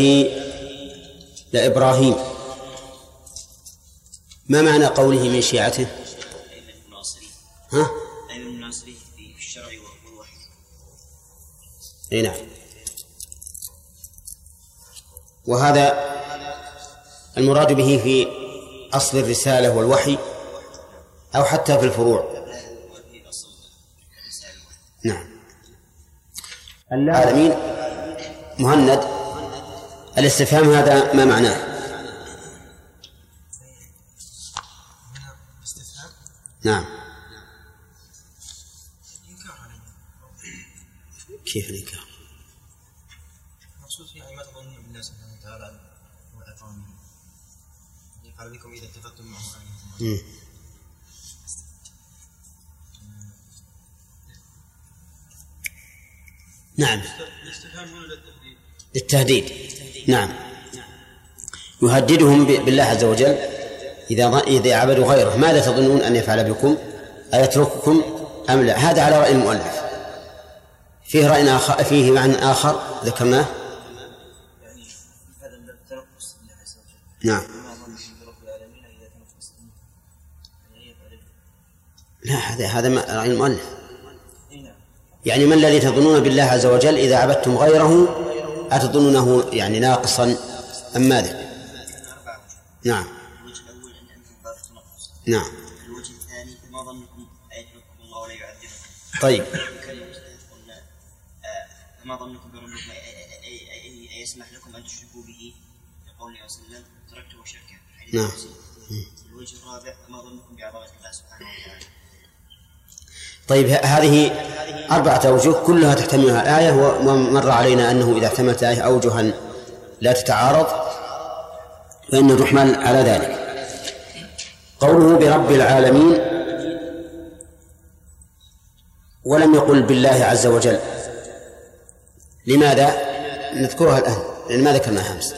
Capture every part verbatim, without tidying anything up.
لإبراهيم، ما معنى قوله من شيعته؟ ها؟ أي من الناصرين في الشرع والوحي. أي نعم. وهذا المراد به في أصل الرسالة والوحي أو حتى في الفروع. نعم. العالمين. مهند، الاستفهام هذا ما معناه؟ نعم. كيف الإنكار؟ مقصود يعني ما تظنون بالله سبحانه وتعالى هو أعطاني قال بكم إذا اتفقتم معه عليه. نعم. للتهديد. نعم. يهددهم بالله عز وجل إذا إذا عبدوا غيره ماذا تظنون أن يفعل بكم؟ أيترككم أم لا؟ هذا على رأي المؤلف. فيه رأي آخر، فيه معنى آخر ذكرناه. يعني هذا من التنقص بالله عز وجل. نعم. لا، هذا هذا رأي المؤلف. يعني ما الذي تظنون بالله عز وجل إذا عبدتم غيره؟ أتظنونه يعني ناقصا أم ماذا؟ نعم. الوجه الأول أن أنتم باب التنقص. نعم. الوجه الثاني ما ظنكم أيترككم الله ولا يعذبكم. طيب. ما ظنكم بربكم أي يسمح لكم أن تشركوا به يقول عليه وسلم تركته وشركه. نعم. الوجه الرابع ما ظنكم بعظمة الله سبحانه وتعالى. طيب، هذه أربعة أوجه كلها تحتملها الآية، ومر علينا أنه إذا احتملت آية أوجها لا تتعارض فإن تحمل على ذلك. قوله برب العالمين ولم يقل بالله عز وجل، لماذا؟ نذكرها الآن لأن ما ذكرناها أمس.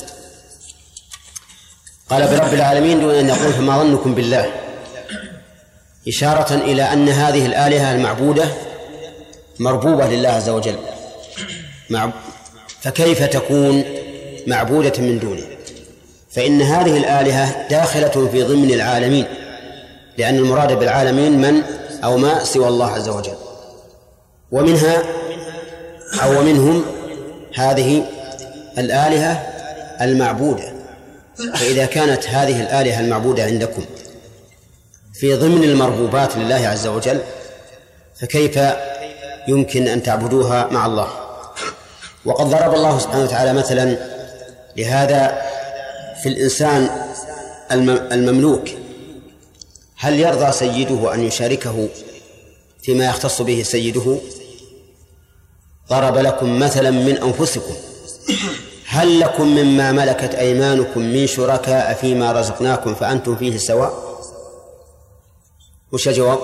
قال برب العالمين دون أن يقول فما ظنكم بالله، إشارة إلى أن هذه الآلهة المعبودة مربوبة لله عز وجل، فكيف تكون معبودة من دونه؟ فإن هذه الآلهة داخلة في ضمن العالمين، لأن المراد بالعالمين من أو ما سوى الله عز وجل، ومنها أو منهم هذه الآلهة المعبودة. فإذا كانت هذه الآلهة المعبودة عندكم في ضمن المربوبات لله عز وجل، فكيف يمكن أن تعبدوها مع الله؟ وقد ضرب الله سبحانه وتعالى مثلا لهذا في الإنسان المملوك. هل يرضى سيده أن يشاركه فيما يختص به سيده؟ ضرب لكم مثلا من أنفسكم هل لكم مما ملكت أيمانكم من شركاء فيما رزقناكم فأنتم فيه سواء؟ وش الجواب؟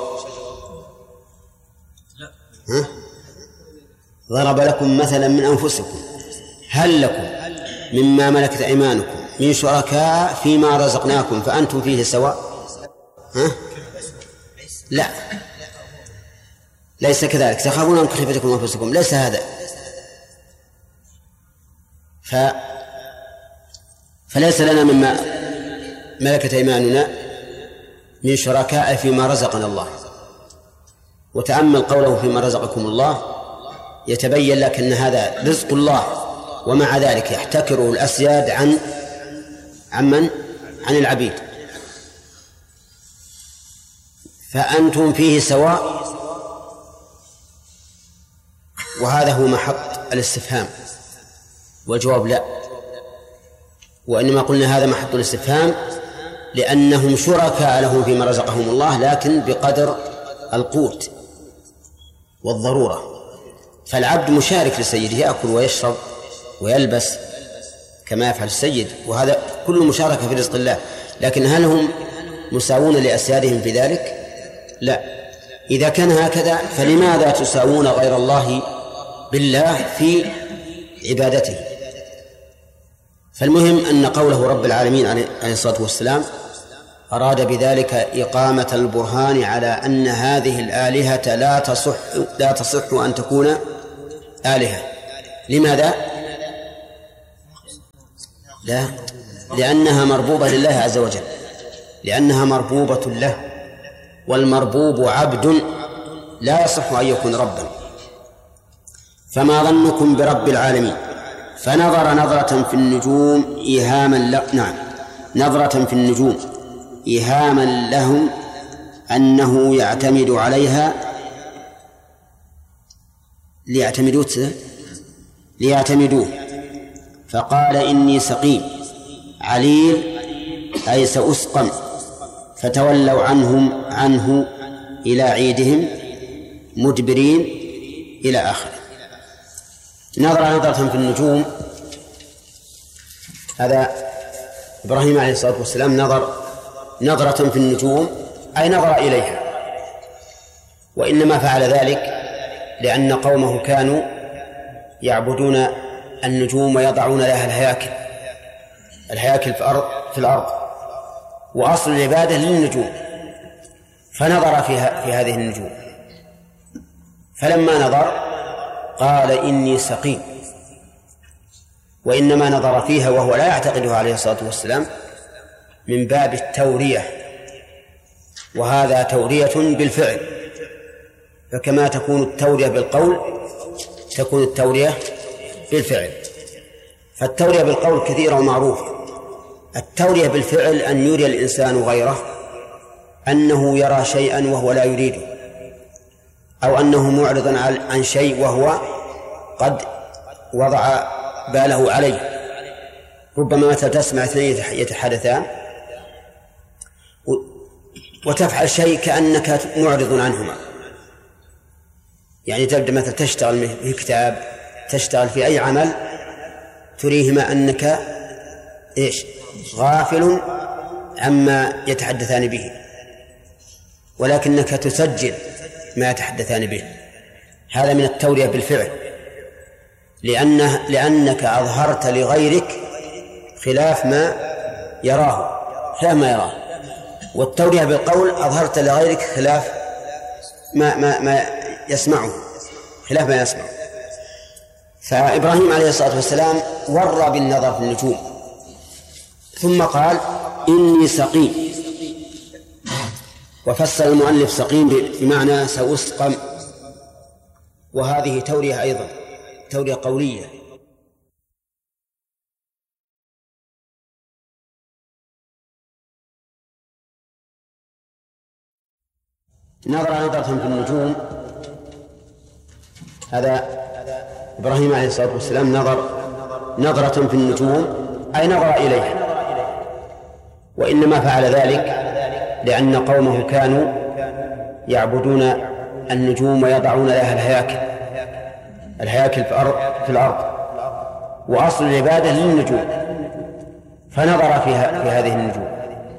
ها؟ ضرب لكم مثلا من أنفسكم هل لكم مما ملكت أيمانكم من شركاء فيما رزقناكم فأنتم فيه سواء؟ ها؟ لا، ليس كذلك. تخافون أن خيفتكم أنفسكم، ليس هذا. ف... فليس لنا مما ملكت أيماننا من شركاء فيما رزقنا الله. وتأمل قوله فيما رزقكم الله يتبين لك أن هذا رزق الله، ومع ذلك يحتكره الأسياد عن عمن عن العبيد. فأنتم فيه سواء، وهذا هو محط الاستفهام، والجواب لا. وإنما قلنا هذا محط الاستفهام لأنهم شركاء لهم فيما رزقهم الله، لكن بقدر القوت والضرورة. فالعبد مشارك لسيده، يأكل ويشرب ويلبس كما يفعل السيد، وهذا كل مشاركة في رزق الله. لكن هل هم مساوون لأسيادهم في ذلك؟ لا. إذا كان هكذا فلماذا تساوون غير الله بالله في عبادته؟ فالمهم أن قوله رب العالمين عليه الصلاة والسلام أراد بذلك إقامة البرهان على أن هذه الآلهة لا تصح لا تصح أن تكون آلهة. لماذا؟ لا، لأنها مربوبة لله عز وجل، لأنها مربوبة له، والمربوب عبد لا يصح أن يكون ربا. فما ظنكم برب العالمين؟ فنظر نظرة في النجوم إيهاما له، نعم نظرة في النجوم إيهاما لهم أنه يعتمد عليها ليعتمدوه ليعتمدوه فقال إني سقيم عليل أي سأسقم، فتولوا عنهم عنه إلى عيدهم مدبرين إلى آخره. نظر نظرة في النجوم، هذا إبراهيم عليه الصلاة والسلام نظر نظرة في النجوم أي نظر إليها، وإنما فعل ذلك لأن قومه كانوا يعبدون النجوم ويضعون لها الهياكل الهياكل في الأرض, في الأرض وأصل العبادة للنجوم، فنظر فيها في هذه النجوم، فلما نظر قال إني سقيم، وإنما نظر فيها وهو لا يعتقدها عليه الصلاة والسلام من باب التورية، وهذا تورية بالفعل، فكما تكون التورية بالقول تكون التورية بالفعل. فالتورية بالقول كثيرة ومعروفة، التورية بالفعل أن يري الإنسان غيره أنه يرى شيئا وهو لا يريده، أو أنه معرض عن شيء وهو قد وضع باله عليه. ربما مثلا تسمع اثنين يتحدثان وتفعل شيء كأنك معرض عنهما، يعني تبدأ مثلا تشتغل في كتاب، تشتغل في أي عمل، تريهما أنك إيش غافل عما يتحدثان به، ولكنك تسجل ما يتحدثان به. هذا من التورية بالفعل، لأنه لأنك أظهرت لغيرك خلاف ما يراه خلاف ما يراه والتورية بالقول أظهرت لغيرك خلاف ما, ما, ما يسمعه خلاف ما يسمعه. فإبراهيم عليه الصلاة والسلام ور بالنظر في النجوم ثم قال إني سقيم، وفسر المؤلف سقيم بمعنى سأسقم، وهذه تورية أيضا تورية قولية. نظر نظرة في النجوم، هذا إبراهيم عليه الصلاة والسلام نظر نظرة في النجوم أي نظر إليها، وإنما فعل ذلك لأن قومه كانوا يعبدون النجوم ويضعون لها الهياكل الهياكل في الأرض, في الأرض وأصل العبادة للنجوم، فنظر فيها في هذه النجوم،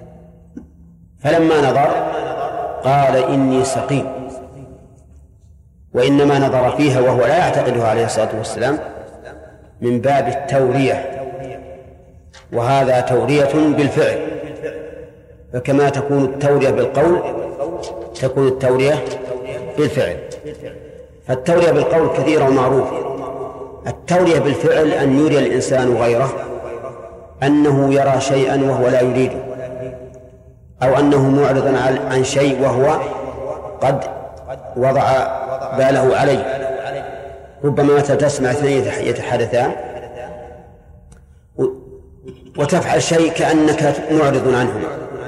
فلما نظر قال إني سقيم، وإنما نظر فيها وهو لا يعتقدها عليه الصلاة والسلام من باب التورية، وهذا تورية بالفعل، فكما تكون التورية بالقول تكون التورية بالفعل. فالتورية بالقول كثيرة ومعروفة، التورية بالفعل أن يري الإنسان غيره أنه يرى شيئا وهو لا يريده، أو أنه معرض عن شيء وهو قد وضع باله عليه. ربما مثلا تسمع اثنين يتحدثان وتفعل شيء كأنك معرض عنهما،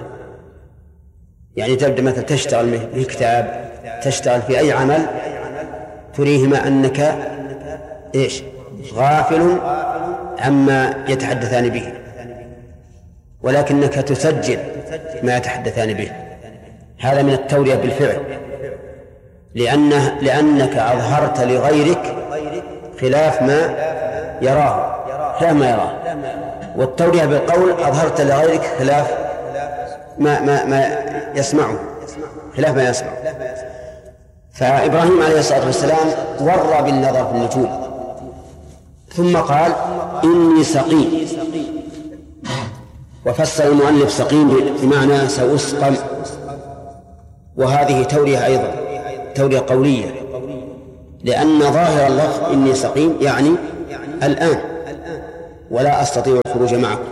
يعني تبدأ مثلا تشتغل في كتاب، تشتغل في أي عمل، تريهما أنك إيش غافل عما يتحدثان به، ولكنك تسجل ما يتحدثان به. هذا من التورية بالفعل، لأنه لأنك أظهرت لغيرك خلاف ما يراه خلاف ما يراه والتورية بالقول أظهرت لغيرك خلاف ما, ما, ما يسمعه خلاف ما يسمعه. فإبراهيم عليه الصلاة والسلام ور بالنظر في النجوم ثم قال إني سقيم، وفسر المؤلف سقيم بمعنى سأسقم، وهذه تورية أيضا تورية قولية، لأن ظاهر اللفظ إني سقيم يعني الآن، ولا أستطيع الخروج معكم،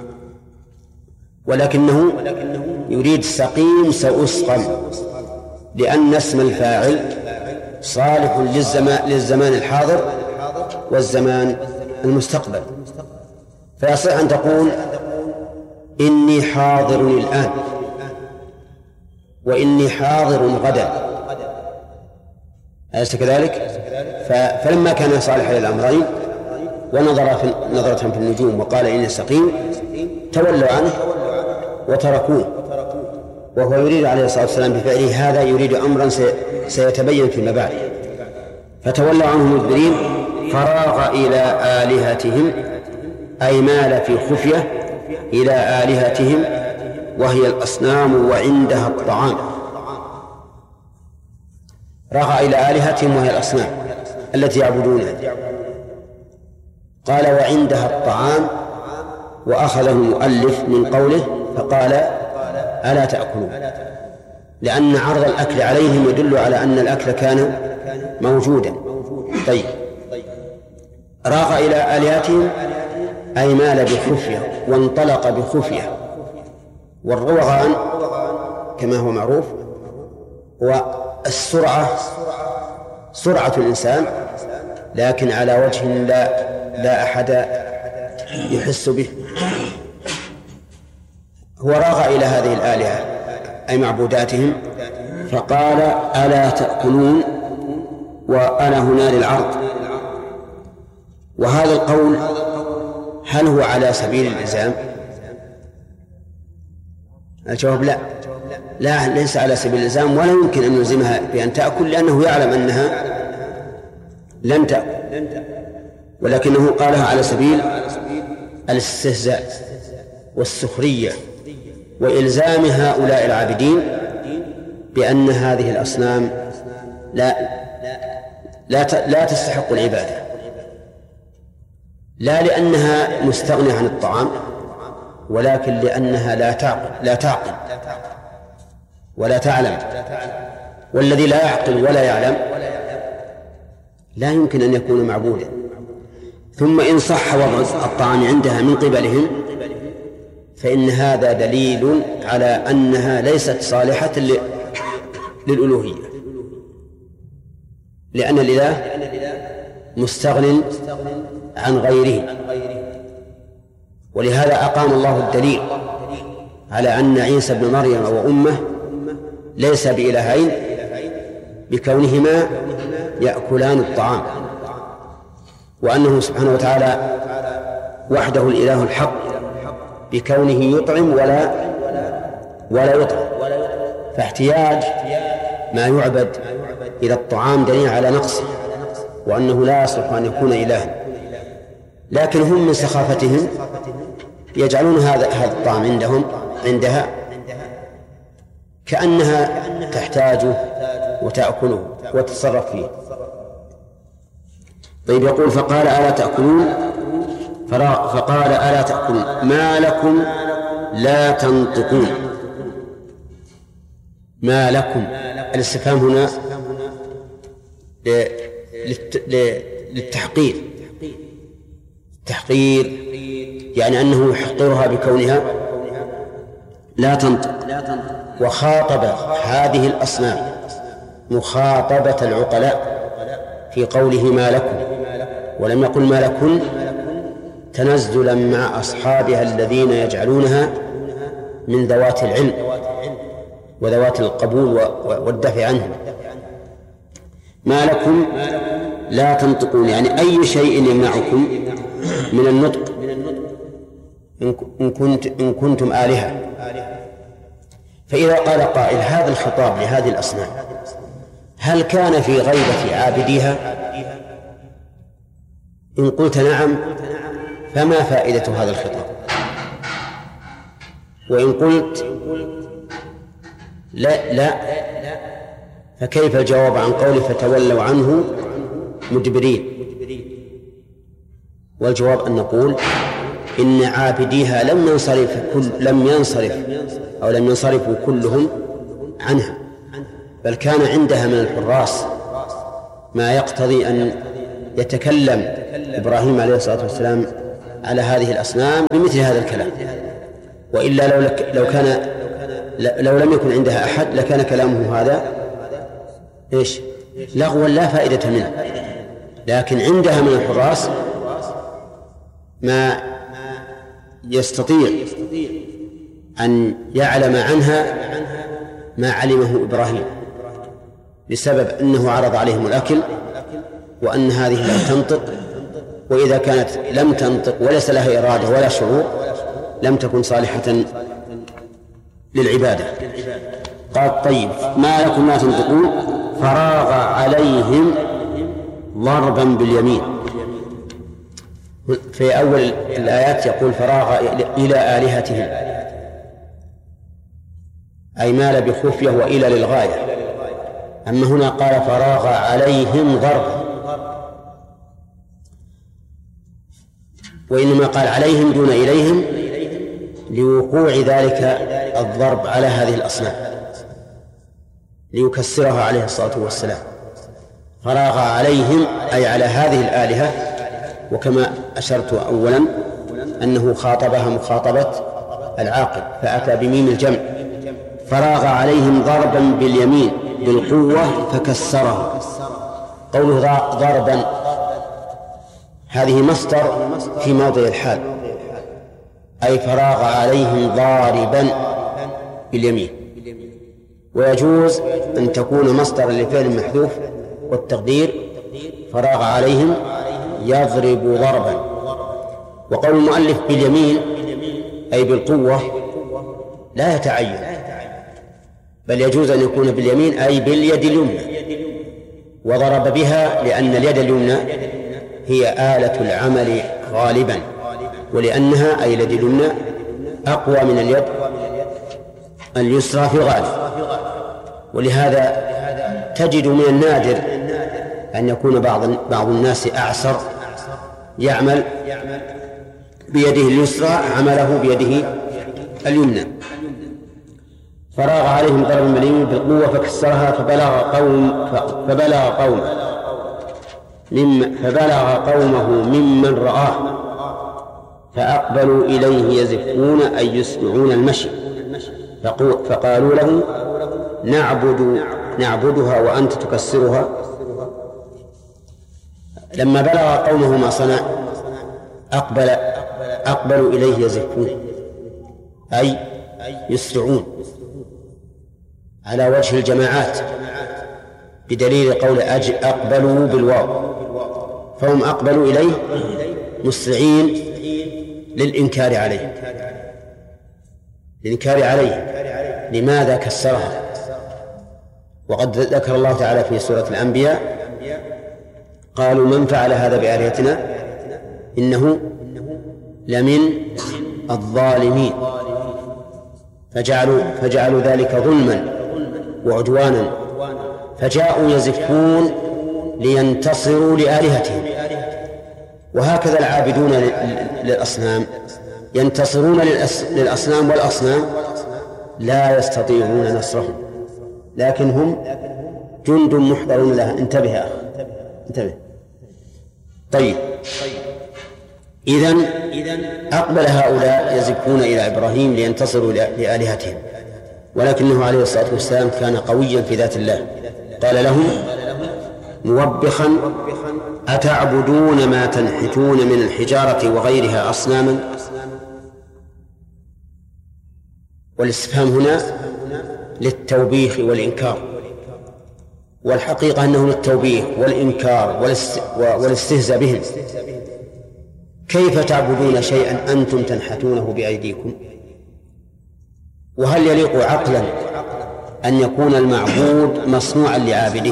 ولكنه يريد سقيم سأسقم، لأن اسم الفاعل صالح للزمان, للزمان الحاضر والزمان المستقبل، فيصح أن تقول إني حاضر الآن وإني حاضر غدا، أليس كذلك؟ فلما كان صالحا للأمرين ونظر في نظرة في النجوم وقال إني سقيم تولوا عنه وتركوه، وهو يريد عليه الصلاة والسلام بفعله هذا يريد أمرا سيتبين فيما بعد، فتولوا عنه مدبرين. فراغ إلى آلهتهم أي مال في خفية إلى آلهتهم وهي الأصنام وعندها الطعام. راغ إلى آلهتهم وهي الأصنام التي يعبدونها، قال وعندها الطعام، وأخذه المؤلف من قوله فقال ألا تأكلون، لأن عرض الأكل عليهم يدل على أن الأكل كان موجودا. طيب، راغ إلى آلهتهم أي مال بخفية وانطلق بخفية، والروغان كما هو معروف هو السرعة، سرعة الإنسان لكن على وجه لا, لا أحد يحس به. هو راغ إلى هذه الآلهة أي معبوداتهم فقال ألا تأكلون، وأنا هنا للعرض. وهذا القول هل هو على سبيل الإلزام؟ الجواب لا، لا ليس على سبيل الإلزام، ولا يمكن أن يلزمها بأن تأكل لأنه يعلم أنها لن تأكل، ولكنه قالها على سبيل الاستهزاء والسخرية وإلزام هؤلاء العابدين بأن هذه الأصنام لا لا لا تستحق العبادة، لا لأنها مستغنية عن الطعام، ولكن لأنها لا تعقل لا تعقل ولا تعلم، والذي لا يعقل ولا يعلم لا يمكن أن يكون معبودا. ثم إن صح وضع الطعام عندها من قبلهم فإن هذا دليل على أنها ليست صالحة للألوهية، لأن الإله مستغن عن غيره. ولهذا أقام الله الدليل على أن عيسى بن مريم وأمه ليس بإلهين بكونهما يأكلان الطعام، وأنه سبحانه وتعالى وحده الإله الحق بكونه يطعم ولا ولا يطعم، فاحتياج ما يعبد إلى الطعام دليل على نقصه وأنه لا يصلح أن يكون إلها. لكن هم من سخافتهم يجعلون هذا هذا الطعام عندهم عندها كأنها تحتاجه وتأكله وتتصرف فيه. طيب، يقول فقال ألا تأكلون، فقال ألا تأكلون ما لكم لا تنطقون. ما لكم الاستفهام هنا للتحقير، التحقير يعني أنه يحقرها بكونها لا تنطق، وخاطب هذه الأصنام مخاطبة العقلاء في قوله ما لكم، ولم يقل ما لكن تنزلا مع أصحابها الذين يجعلونها من ذوات العلم وذوات القبول والدفع عنهم. ما لكم لا تنطقون يعني أي شيء يمنعكم من النطق إن, كنت إن كنتم آلهة. فإذا قال قائل هذا الخطاب لهذه الأصنام هل كان في غيبة عابديها؟ إن قلت نعم فما فائدة هذا الخطاب؟ وإن قلت لا لا فكيف الجواب عن قوله فتولوا عنه مدبرين؟ والجواب أن نقول إن عابديها لم ينصرف كل لم ينصرف أو لم ينصرفوا كلهم عنها، بل كان عندها من الحراس ما يقتضي أن يتكلم إبراهيم عليه الصلاة والسلام على هذه الأصنام بمثل هذا الكلام، وإلا لو, لك لو كان لو لم يكن عندها أحد لكان كلامه هذا إيش؟ لغوا لا فائدة منه. لكن عندها من الحراس ما يستطيع أن يعلم عنها ما علمه إبراهيم، بسبب أنه عرض عليهم الأكل وأن هذه لا تنطق، وإذا كانت لم تنطق وليس لها إرادة ولا شعور لم تكن صالحة للعبادة. قال طيب ما لكم لا تنطقون؟ فراغ عليهم ضربا باليمين. في أول الآيات يقول فراغ إلى آلهتهم، أي مال بخفية وإلى للغاية. أما هنا قال فراغ عليهم ضربا، وإنما قال عليهم دون إليهم لوقوع ذلك الضرب على هذه الأصنام ليكسرها عليه الصلاة والسلام. فراغ عليهم أي على هذه الآلهة، وكما أشرت أولا أنه خاطبها مخاطبة العاقل فأتى بميم الجمع. فراغ عليهم ضربا باليمين بالقوة فكسرها. قوله ضربا هذه مصدر في موضع الحال، أي فراغ عليهم ضاربا باليمين. ويجوز أن تكون مصدر لفعل محذوف والتقدير فراغ عليهم يضرب ضربا. وقول المؤلف باليمين أي بالقوة لا يتعين، بل يجوز أن يكون باليمين أي باليد اليمنى، وضرب بها لأن اليد اليمنى هي آلة العمل غالبا، ولأنها أي اليد اليمنى أقوى من اليد اليسرى في الغالب. ولهذا تجد من النادر أن يكون بعض بعض الناس أعسر يعمل بيده اليسرى عمله بيده اليمنى. فراغ عليهم ضربا باليمين بالقوة فكسرها فبلغ قوم فبلغ قومه مم فبلغ قومه ممن رآه فأقبلوا إليه يزفون أي يسمعون المشي، فقالوا له نعبد نعبدها وأنت تكسرها. لما بلغ قومه ما صنع أقبل أقبلوا إليه يزفون أي يسرعون على وجه الجماعات، بدليل قول أجل أقبلوا بالواو، فهم أقبلوا إليه مسرعين للإنكار عليه للإنكار عليه لماذا كسرها؟ وقد ذكر الله تعالى في سورة الأنبياء قالوا من فعل هذا بآلهتنا إنه لمن الظالمين، فجعلوا, فجعلوا ذلك ظلما وعدوانا، فجاءوا يزفون لينتصروا لآلهتهم. وهكذا العابدون للأصنام ينتصرون للأصنام، والأصنام لا يستطيعون نصرهم، لكن هم جند محضرون لها. انتبه يا أخي انتبه. طيب إذن أقبل هؤلاء يزفون إلى إبراهيم لينتصروا لآلهتهم، ولكنه عليه الصلاة والسلام كان قويا في ذات الله. قال لهم موبخا أتعبدون ما تنحتون من الحجارة وغيرها أصناما؟ والاستفهام هنا للتوبيخ والإنكار، والحقيقة أنه للتوبيخ والإنكار والاستهزاء بهم. كيف تعبدون شيئا أنتم تنحتونه بأيديكم؟ وهل يليق عقلا أن يكون المعبود مصنوعا لعابده؟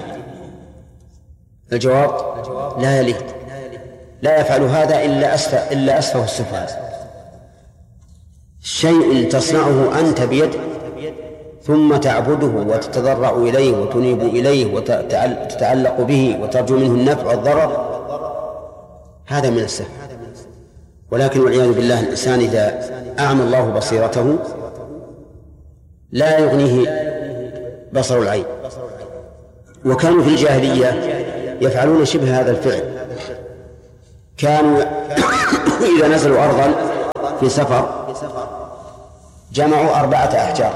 الجواب لا يليق، لا يفعل هذا إلا أسفه, إلا أسفه السفهاء. شيء تصنعه أنت بيدك ثم تعبده وتتضرع إليه وتنيب إليه وتتعلق به وترجو منه النفع والضرر، هذا من السفه. ولكن والعياذ بالله الإنسان إذا أعمى الله بصيرته لا يغنيه بصر العين. وكانوا في الجاهلية يفعلون شبه هذا الفعل، كانوا إذا نزلوا أرضا في سفر جمعوا أربعة أحجار،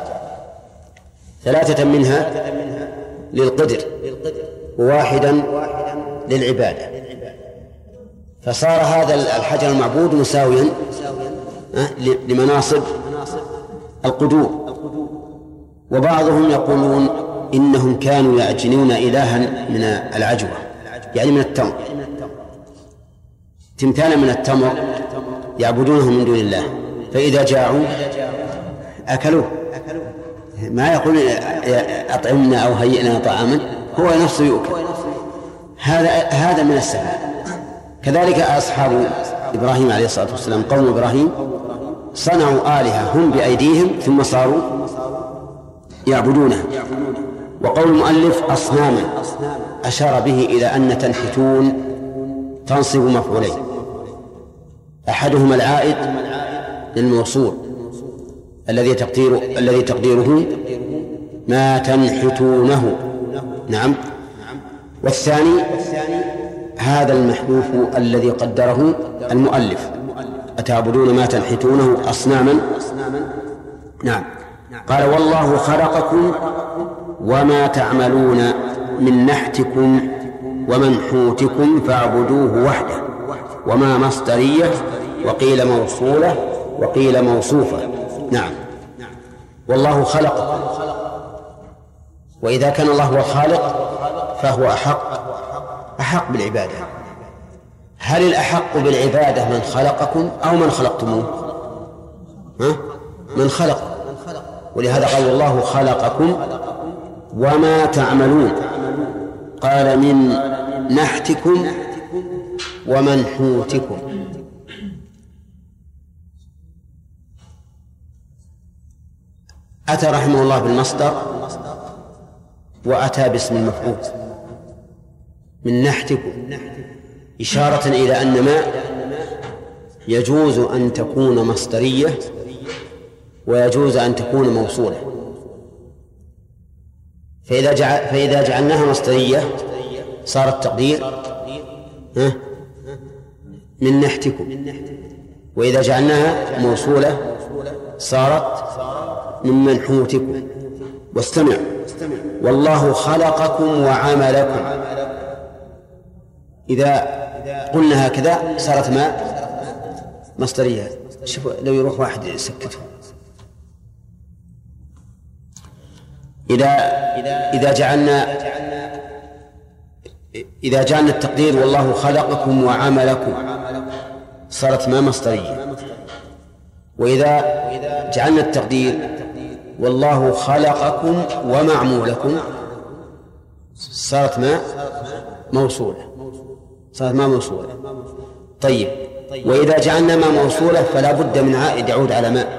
ثلاثة منها للقدر وواحدا للعبادة، فصار هذا الحجر المعبود مساويا لمناصب القدور. وبعضهم يقولون إنهم كانوا يعجنون إلها من العجوة، يعني من التمر، تمثالا من التمر يعبدونه من دون الله، فإذا جاعوا أكلوه، ما يقول أطعمنا أو هيئنا طعاما، هو نفسه يؤكل. هذا هذا من السفه. كذلك أصحاب إبراهيم عليه الصلاة والسلام، قوم إبراهيم صنعوا آلهة هم بأيديهم ثم صاروا يعبدونها. وقول المؤلف أصناما أشار به إلى أن تنحتون تنصب مفعولين، أحدهما العائد للموصول الذي تقدير الذي تقديره ما تنحتونه، نعم، والثاني هذا المحذوف الذي قدره المؤلف، أتعبدون ما تنحتونه أصناما، نعم. قال والله خلقكم وما تعملون من نحتكم ومنحوتكم فاعبدوه وحده، وما مصدرية وقيل موصولة وقيل موصوفة، نعم. والله خلقكم، وإذا كان الله هو الخالق فهو أحق أحق بالعبادة. هل الأحق بالعبادة من خلقكم أو من خلقتموه؟ ها؟ من خلق، ولهذا قال الله خلقكم وما تعملون، قال من نحتكم ومنحوتكم. أتى رحمه الله بالمصدر وأتى باسم المفعول من نحتكم، إشارة إلى أن ما يجوز أن تكون مصدرية ويجوز أن تكون موصولة. فإذا جعل فإذا جعلناها مصدرية صار التقدير ها من نحتكم، وإذا جعلناها موصولة صارت من منحوتكم. واستمع، والله خلقكم وعملكم، إذا قلنا هكذا صارت ما مصدرية. شوفوا لو يروح واحد يسكته. إذا إذا جعلنا إذا جعلنا التقدير والله خلقكم وعملكم صارت ما مصدرية، وإذا جعلنا التقدير والله خلقكم ومعمولكم صارت ما موصولة صارت ما موصولة. طيب، وإذا جعلنا ما موصولة فلا بد من عائد يعود على ما،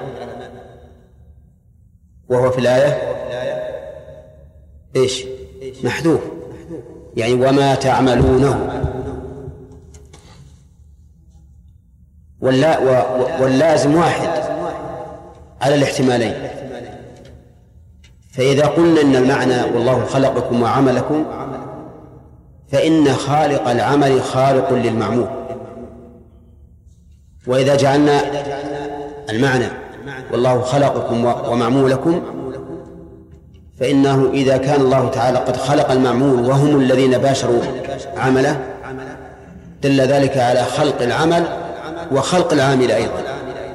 وهو في الآية إيش؟ محذوف، يعني وما تعملونه، واللا واللازم واحد على الاحتمالين. فإذا قلنا إن المعنى والله خلقكم وعملكم فإن خالق العمل خالق للمعمول، وإذا جعلنا المعنى والله خلقكم ومعمولكم فإنه إذا كان الله تعالى قد خلق المعمول وهم الذين باشروا عمله دل ذلك على خلق العمل وخلق العامل أيضا.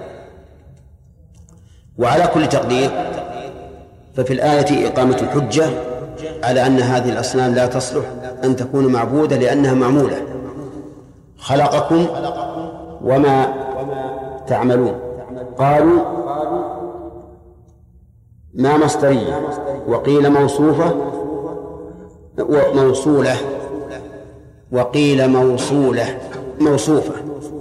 وعلى كل تقدير ففي الآية إقامة الحجة على أن هذه الأصنام لا تصلح أن تكون معبودة لأنها معمولة. خلقكم وما تعملون، قالوا ما مصدرية وقيل موصوفة وموصولة وقيل موصولة موصوفة.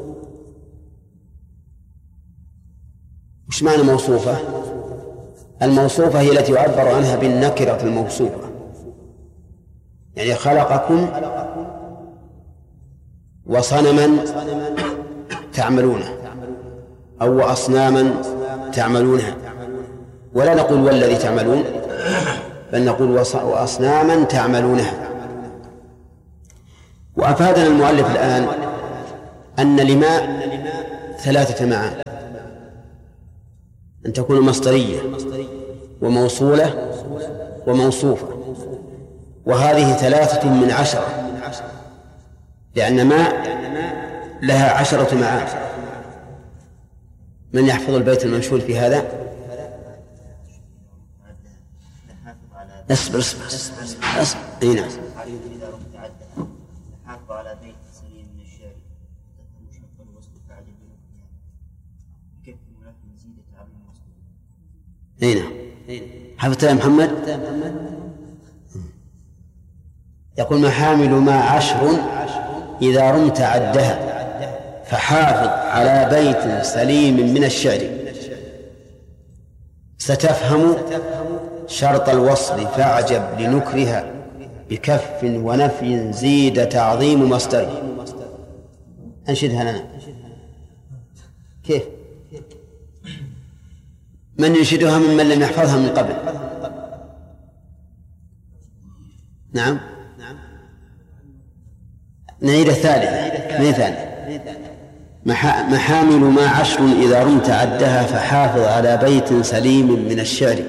وش معنى موصوفة؟ الموصوفة هي التي يعبر عنها بالنكرة الموصوفة، يعني خلقكم وصنما تعملونه أو أصناما تعملونها، ولا نقول والذي تعملون بل نقول وأصناما تعملونها. وأفادنا المؤلف الآن أن لما ثلاثة معاني: أن تكون مصدرية وموصولة وموصوفة، وهذه ثلاثة من عشرة، لأن ما لها عشرة معاني. من يحفظ البيت المنشود في هذا؟ اصبر اصبر اصبر. اي نعم. حافظ على بيت سليم من الشعر مشقا وصف فعجب كيف ولكن زيد تعلم وصف. اي نعم. حفظت يا محمد؟ يقول: محامل ما عشر إذا رمت عدها، فحافظ على بيت سليم من الشعر، ستفهم شرط الوصل فاعجب لنكرها، بكف ونفي زيد تعظيم مصدر. أنشدها لنا. كيف؟ من ينشدها ممن لم يحفظها من قبل؟ نعم. نعيد الثالثة. نعيد ثانية. محامل ما عشر إذا رمت عدها، فحافظ على بيت سليم من الشعر،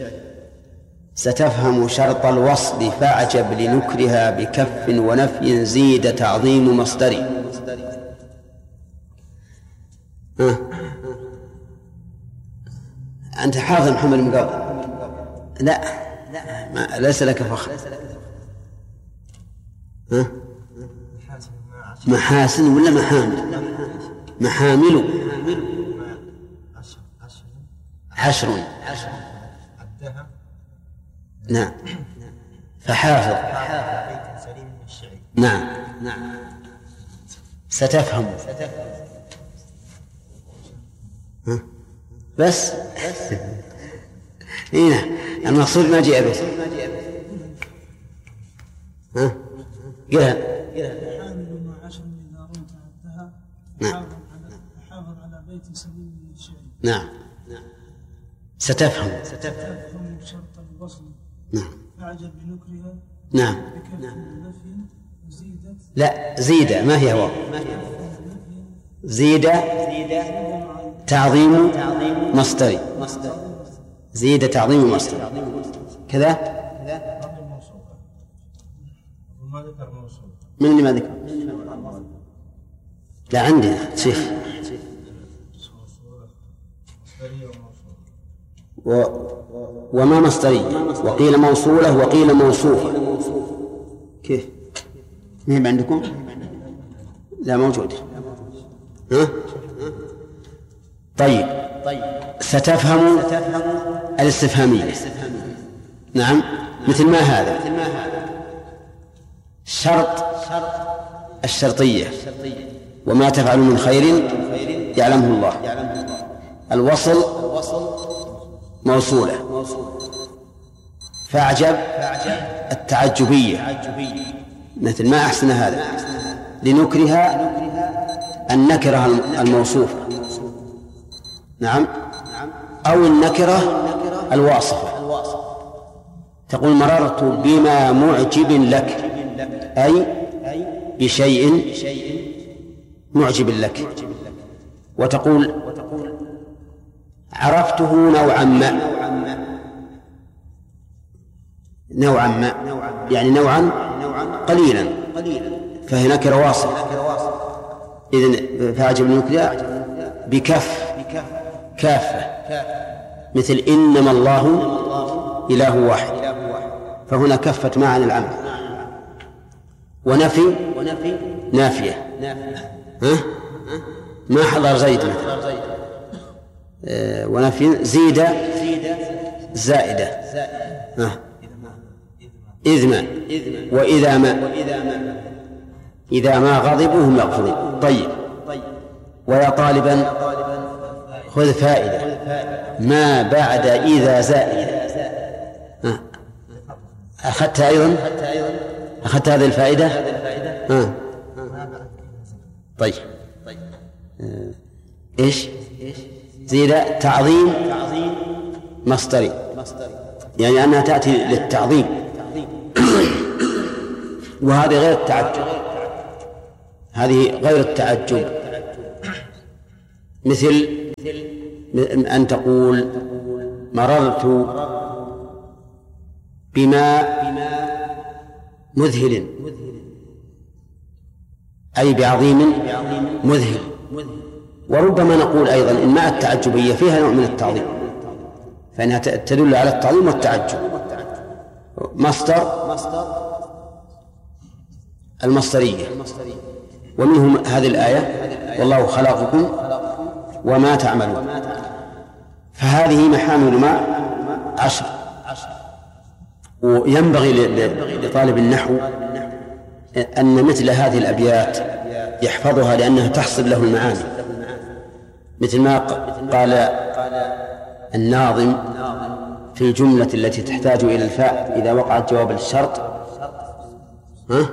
ستفهم شرط الوصل فاعجب لنكرها، بكف ونفي زيد تعظيم مصدري. ها. أنت حافظ محمد من قبل؟ لا، ما ليس لك فخر. ها؟ محاسن ولا محامل؟ محامل حشر. نعم. فحافظ. نعم. ستفهم. ها؟ بس هنا المقصود ما جاء به. ها؟ قلها. حامل ما عشر إذا رمت عدها، نعم. حافظ على بيت سليم من الشعر. نعم. ستفهم. ستفهم شرط الوصل. نعم. أعجب بنكرها. نعم. بكف ونفي زيدت. لا، زيد ما هي هو. زيد تعظيم مصدري. زيد تعظيم مصدري كذا. من اللي ما ذكر؟ لا عندي شيخ. و... وما مصدرية، وقيل موصولة وقيل موصوفة. كيف؟ مهم عندكم؟ لا موجود. ها؟ طيب. ستفهم الاستفهامية. نعم. مثل ما هذا شرط الشرطية: وما تفعل من خير يعلمه الله. الوصل موصولة، فاعجب التعجبية، مثل ما أحسن هذا، لنكرها النكرة الموصوفة. نعم. أو النكرة الواصفة، تقول: مررت بما معجب لك، أي بشيء معجب لك. وتقول: عرفته نوعا ما. نوعا ما يعني نوعا قليلا، فهي نكرة واصفة. إذن فاعجب نكرة بكف كافة، مثل إنما الله إله واحد، فهنا كفت معا العمل. ونفي نافية. ها؟ ما حضر زيد مثلا. آه ونفي زيد زائدة. ها؟ إذ ما وإذا ما إذا ما غضبوا هم يغفرون. طيب. ويا طالبا خذ فائدة: ما بعد إذا زائدة. ها؟ أخذت أيضا أخذت هذه الفائدة. ها. طيب. آه. إيش زيد تعظيم مصدري، يعني أنها تأتي للتعظيم، وهذه غير التعجب. هذه غير التعجب مثل أن تقول مررت بماء مذهل، أي بعظيم مذهل. وربما نقول أيضا إن ماء التعجبية فيها نوع من التعظيم، فإنها تدل على التعظيم والتعجب. مصدر المصدرية، ومنهم هذه الآية والله خلقكم وما تعملون. فهذه محامل ماء عشر. وينبغي لطالب النحو أن مثل هذه الأبيات يحفظها لأنها تحصل له المعاني، مثل ما قال الناظم في الجملة التي تحتاج إلى الفاء إذا وقعت جواب الشرط: ها؟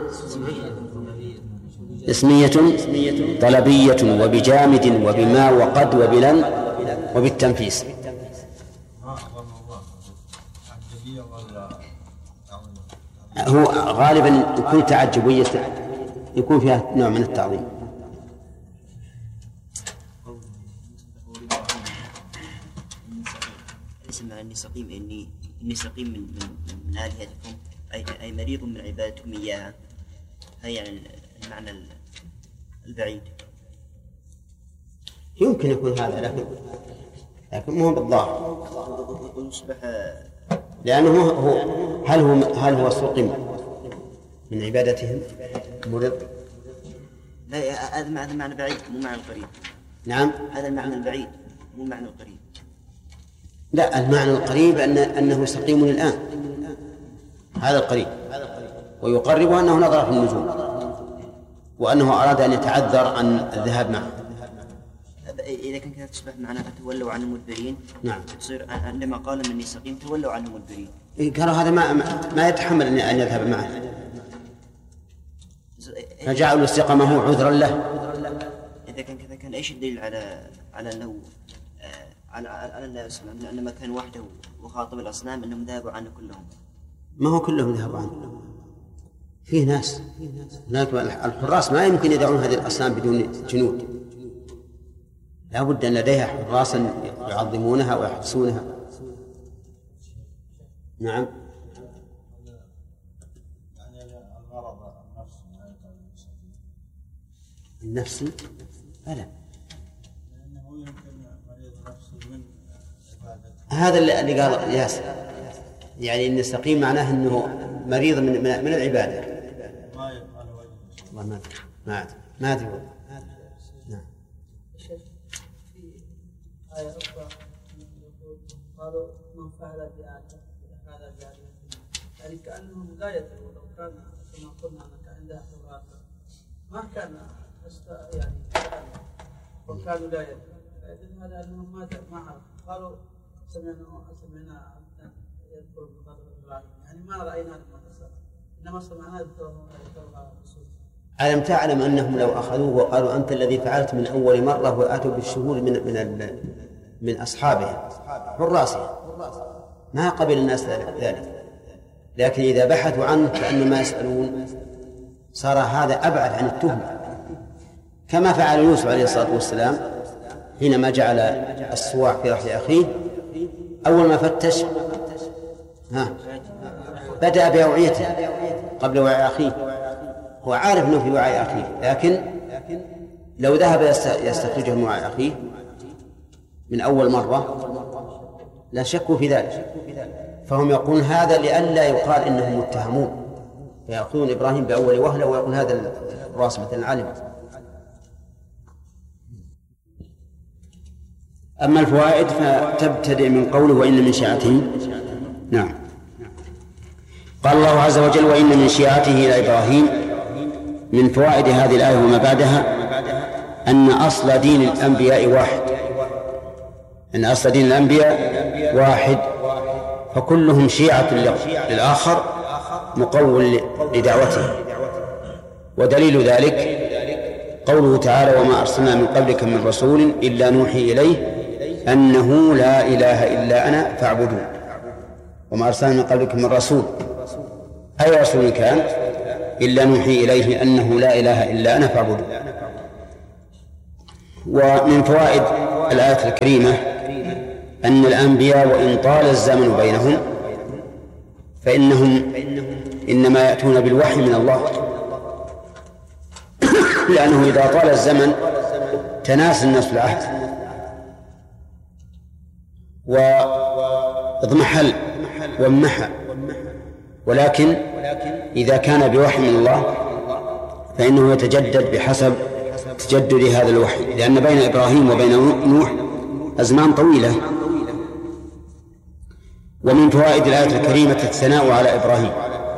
اسمية طلبية وبجامد وبما وقد وبلن وبالتنفيس. هو غالبا يكون تعجبية، يكون فيها نوع من التعظيم. اسمع إني سقيم، إني إني سقيم من من من آلهتكم، أي أي مريض من عبادتكم إياها. هي يعني المعنى البعيد. يمكن يكون هذا، لكن لكن مو بالظاهر، ويصبح لأنه هو هل هو هل هو سقم من عبادتهم مرض؟ لا، هذا معنى معنى بعيد مو معنى القريب. نعم، هذا المعنى البعيد مو معنى القريب. لا، المعنى القريب أن أنه سقيم الآن، هذا القريب. ويقرب أنه نظر في النجوم وأنه أراد أن يتعذر عن الذهاب معه. إذا كان كذا تصبح معناها تولوا عنه مدبرين. نعم، تصير عندما قال مني سقيم تولوا عنه مدبرين. إيه، قالوا هذا ما ما يتحمل أن يذهب معه، فجعلوا استقامه عذرا له. إذا كان كذا كان إيش الدليل على على أنه على على أنما كان وحده وخاطب الأصنام أنهم ذهبوا عنه كلهم؟ ما هو كلهم ذهبوا عنه، فيه ناس هناك الحراس ما يمكن يدعون هذه الأصنام بدون جنود، لا بد أن لديها حراسا يعظمونها ويحرسونها. نعم. النفسي ألا هذا اللي قال ياسر، يعني إن السقيم معناه أنه مريض من من العبادة. والله ما أدري ما أدري ما أدري نعم. آية أخرى قالوا من فعل بآية هذا بآية، يعني كأنهم لا يدرون. لو كان كما قلنا أنك عندها حراس ما كان يعني وكانوا لا يدرون، فإذن هذا أنهم ما ما عرفوا. قالوا سمعنا سمعنا يذكر بقدر إبراهيم، يعني ما رأينا المدرسة إنما سمعنا يذكرها بصوت. ألم تعلم أنهم لو أخذوه وقالوا أنت الذي فعلت من أول مرة وآتوا بالشهود من من من أصحابه حراسهم، ما قبل الناس ذلك. لكن إذا بحثوا عنه كأنما يسألون صار هذا أبعد عن التهمة، كما فعل يوسف عليه الصلاة والسلام حينما جعل السواع في رحل أخيه. أول ما فتش ها بدأ بأوعيته قبل وعاء أخيه، هو عارف أنه في وعاء أخيه، لكن لو ذهب يستخرجه من وعاء أخيه من أول مرة لا شكوا في ذلك. فهم يقولون هذا لئلا يقال إنهم متهمون، فيأخذون إبراهيم بأول وهلة ويقول هذا الراس مثلا علم. أما الفوائد فتبتدئ من قوله وإن من شيعته. نعم. قال الله عز وجل وإن من شيعته لإبراهيم. من فوائد هذه الآية وما بعدها أن أصل دين الأنبياء واحد، أن أصل دين الأنبياء واحد، فكلهم شيعة للآخر مقول لدعوته. ودليل ذلك قوله تعالى وما أرسلنا من قبلك من رسول إلا نوحي إليه أنه لا إله إلا أنا فاعبدون. وما أرسلنا من قبلك من رسول، أي رسول كان إلا نوحي إليه أنه لا إله إلا أنا فاعبدون. ومن فوائد الآية الكريمة أن الأنبياء وإن طال الزمن بينهم فإنهم إنما يأتون بالوحي من الله، لأنه إذا طال الزمن تناسى الناس العهد واضمحل وامحى، ولكن إذا كان بوحي من الله فإنه يتجدد بحسب تجدد هذا الوحي، لأن بين إبراهيم وبين نوح أزمان طويلة. ومن فوائد الآية الكريمة الثناء على إبراهيم،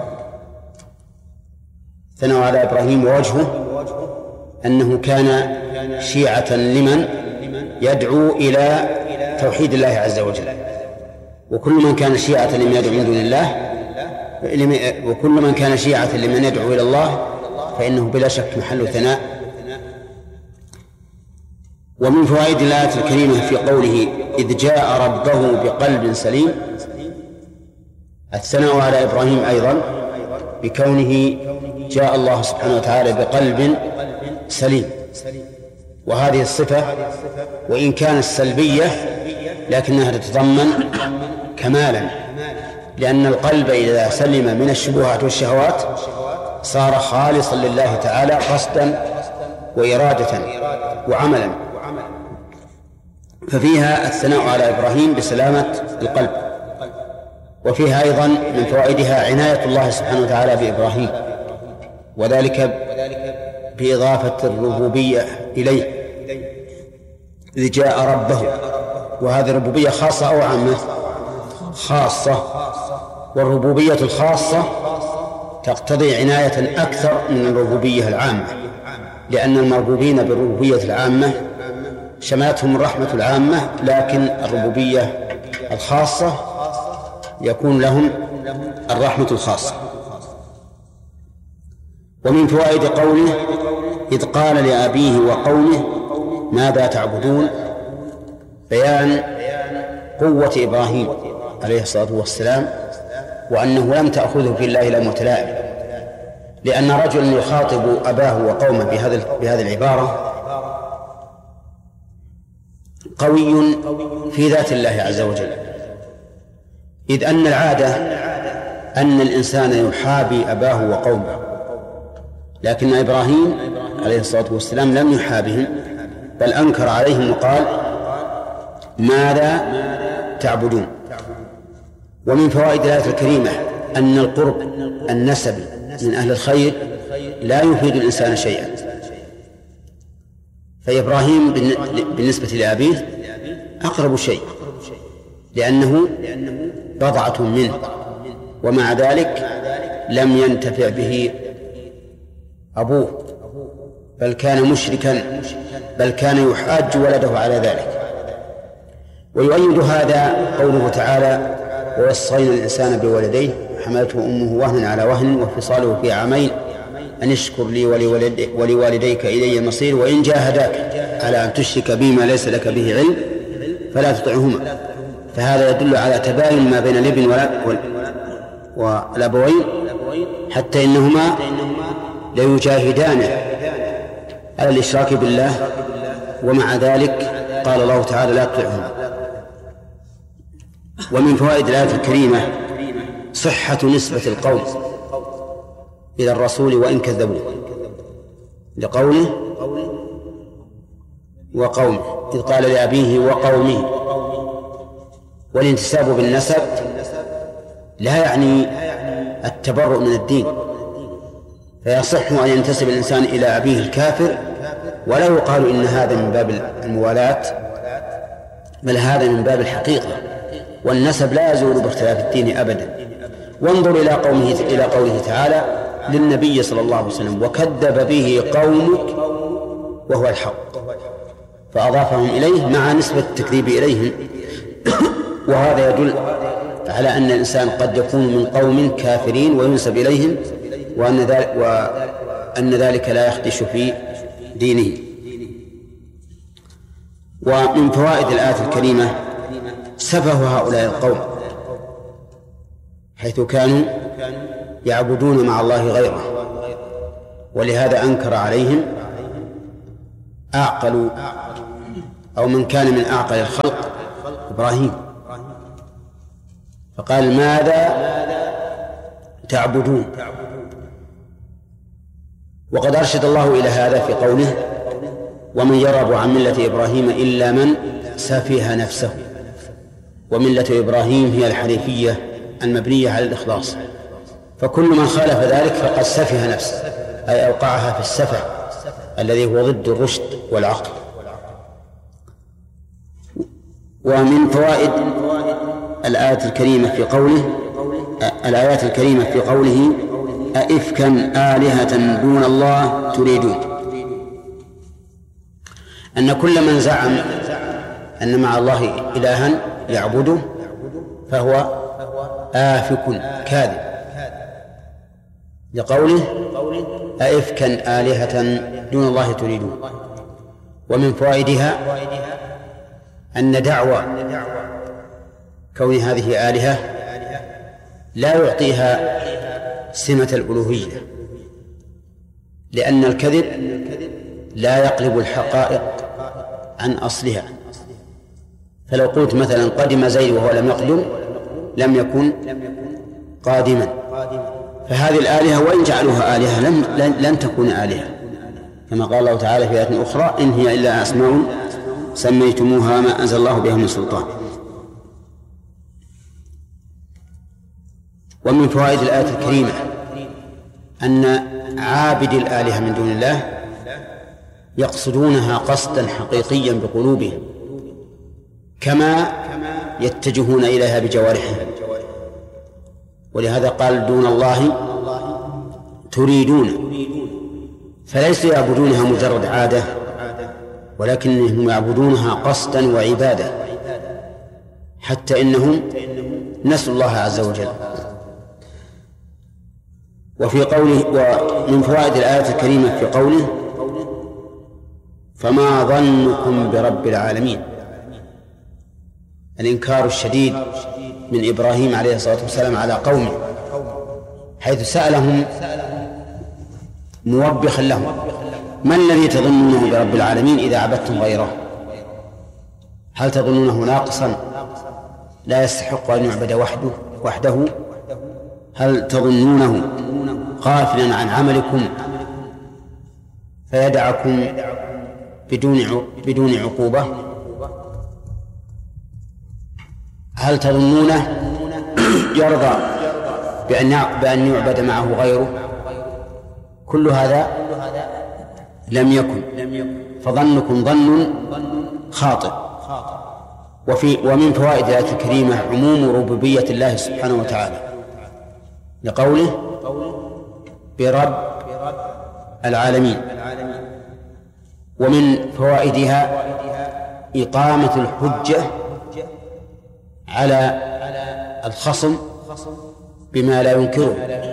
الثناء على إبراهيم ووجهه أنه كان شيعة لمن يدعو إلى توحيد الله عز وجل، وكل من كان شيعة لمن يدعو من دون الله وكل من كان شيعة لمن يدعو إلى الله فإنه بلا شك محل ثناء. ومن فوائد الآية الكريمة في قوله إذ جاء ربه بقلب سليم الثناء على إبراهيم أيضا بكونه جاء الله سبحانه وتعالى بقلب سليم، وهذه الصفة وإن كانت سلبية لكنها تتضمن كمالا، لأن القلب إذا سلم من الشبهات والشهوات صار خالصا لله تعالى قصدا وإرادة وعملا، ففيها الثناء على إبراهيم بسلامة القلب. وفيها أيضا من فوائدها عناية الله سبحانه وتعالى بإبراهيم، وذلك بإضافة الربوبية إليه إذ جاء ربه، وهذه الربوبية خاصة أو عامة؟ خاصة، والربوبية الخاصة تقتضي عناية أكثر من الربوبية العامة، لأن المربوبين بالربوبية العامة شملتهم الرحمة العامة، لكن الربوبية الخاصة يكون لهم الرحمة الخاصة. ومن فوائد قوله إذ قال لأبيه وقومه ماذا تعبدون بيان قوة إبراهيم عليه الصلاة والسلام، وأنه لم تأخذه في الله لومة لائم، لأن رجلا يخاطب أباه وقومه بهذه العبارة قوي في ذات الله عز وجل، إذ أن العادة أن الإنسان يحابي أباه وقومه، لكن إبراهيم عليه الصلاة والسلام لم يحابهم بل أنكر عليهم وقال ماذا تعبدون. ومن فوائد الآية الكريمة أن القرب النسبي من أهل الخير لا يفيد الإنسان شيئا، فإبراهيم بالنسبة لأبيه أقرب شيء لأنه بضعة منه، ومع ذلك لم ينتفع به أبوه بل كان مشركا، بل كان يحاج ولده على ذلك. ويؤيد هذا قوله تعالى ووصينا الإنسان بولديه حملته أمه وهنا على وهن وفصاله في عامين أن اشكر لي ولوالديك إلي المصير وإن جاهداك على أن تشرك بي ما ليس لك به علم فلا تطعهما. فهذا يدل على تباين ما بين الابن والأبوين حتى إنهما ليجاهدانه على الإشراك بالله، ومع ذلك قال الله تعالى لا تطعهما. ومن فوائد الآية الكريمة صحة نسبة القول إلى الرسول وإن كذبوه، لقوله وقومه إذ قال لأبيه وقومه. والانتساب بالنسب لا يعني التبرؤ من الدين، فيصح أن ينتسب الإنسان إلى أبيه الكافر ولا يقال إن هذا من باب الموالاة، بل هذا من باب الحقيقة، والنسب لا يزول باختلاف الدين أبدا. وانظر إلى قومه إلى قوله تعالى للنبي صلى الله عليه وسلم وكذب به قومك وهو الحق، فأضافهم إليه مع نسبة التكذيب إليهم. وهذا يدل على أن الإنسان قد يكون من قوم كافرين وينسب إليهم، وأن ذلك, وأن ذلك لا يخدش في دينه. ومن فوائد الآية الكريمة سفه هؤلاء القوم حيث كانوا يعبدون مع الله غيره، ولهذا أنكر عليهم أعقل أو من كان من أعقل الخلق إبراهيم، فقال ماذا تعبدون؟ وقد أرشد الله إلى هذا في قوله ومن يرغب عن ملة إبراهيم إلا من سفه نفسه، وملة إبراهيم هي الحنيفية المبنية على الإخلاص، فكل من خالف ذلك فقد سفه نفسه، أي أوقعها في السفه الذي هو ضد الرشد والعقل. ومن فوائد الآية الكريمة في قوله الآيات الكريمة في قوله أئفكا آلهة دون الله تريدون، أن كل من زعم أن مع الله إلها يعبده فهو آفك كاذب، لقوله أئفكا آلهة دون الله تريدون. ومن فوائدها أن دعوى كون هذه آلهة لا يعطيها سمة الألوهية، لأن الكذب لا يقلب الحقائق عن أصلها. فلو قلت مثلا قدم زيد وهو لم يقدم لم يكن قادما، فهذه الآلهة وإن جعلوها آلهة لن, لن تكون آلهة، كما قال الله تعالى في آية أخرى إن هي إلا أسماء سميتموها ما أنزل الله بها من سلطان. ومن فوائد الآية الكريمة أن عابد الآلهة من دون الله يقصدونها قصدا حقيقيا بقلوبهم كما يتجهون إليها بجوارحهم، ولهذا قال دون الله تريدون، فليسوا يعبدونها مجرد عادة، ولكنهم يعبدونها قصدا وعبادة، حتى إنهم نسوا الله عز وجل. وفي قوله ومن فوائد الآية الكريمة في قوله فما ظنكم برب العالمين، الإنكار الشديد من إبراهيم عليه الصلاة والسلام على قومه، حيث سألهم موبخا لهم ما الذي تظنونه برب العالمين إذا عبدتم غيره؟ هل تظنونه ناقصا لا يستحق أن يعبد وحده وحده؟ هل تظنونه غافلا عن عملكم فيدعكم بدون بدون عقوبة؟ هل تظنونه يرضى بأن بأن يعبد معه غيره؟ كل هذا لم يكن، فظنكم ظن خاطئ. وفي ومن فوائد الآية الكريمة عموم ربوبية الله سبحانه وتعالى، لقوله برب العالمين. ومن فوائدها إقامة الحجة على الخصم بما لا ينكره،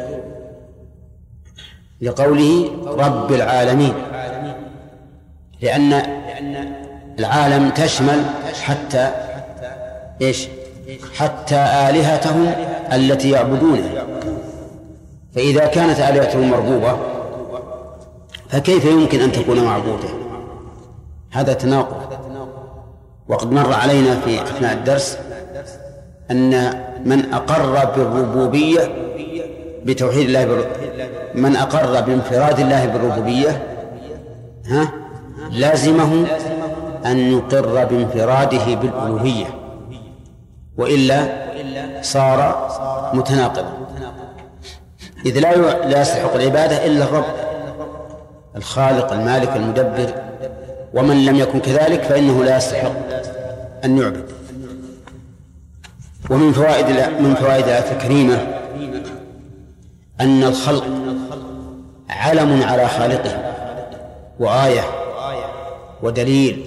لقوله رب العالمين، لأن العالم تشمل حتى إيش؟ حتى آلهتهم التي يعبدونها، فإذا كانت آلهتهم مربوبة فكيف يمكن أن تكون معبودة؟ هذا تناقض. وقد مر علينا في أثناء الدرس أن من أقر بالربوبية بتوحيد الله بر... من أقر بانفراد الله بالربوبية ها لازمه أن يقر بانفراده بالألوهية، وإلا صار متناقضا، إذ لا لا يستحق العبادة إلا الرب الخالق المالك المدبر، ومن لم يكن كذلك فإنه لا يستحق أن يعبد. ومن فوائد من فوائد الآية الكريمة أن الخلق علم على خالقه وآية ودليل،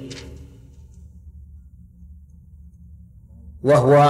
وهو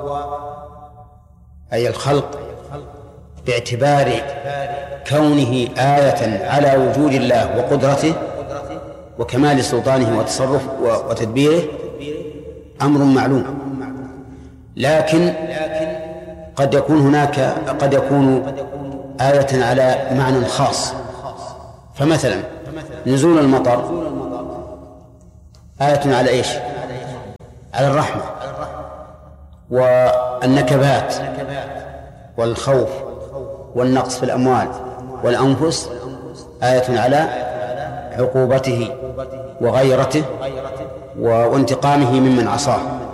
أي الخلق باعتبار كونه آية على وجود الله وقدرته وكمال سلطانه وتصرف وتدبيره أمر معلوم، لكن قد يكون هناك قد يكون آية على معنى خاص. فمثلا نزول المطر آية على إيش؟ على الرحمة. والنكبات والخوف والنقص في الأموال والأنفس آية على عقوبته وغيرته وانتقامه ممن عصاه.